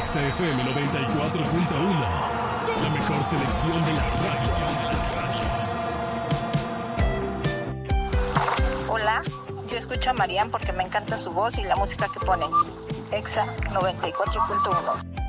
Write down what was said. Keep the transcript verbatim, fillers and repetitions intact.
Exa F M noventa y cuatro punto uno. La mejor selección de la radio. Hola, yo escucho a Marian porque me encanta su voz y la música que pone. Exa noventa y cuatro punto uno.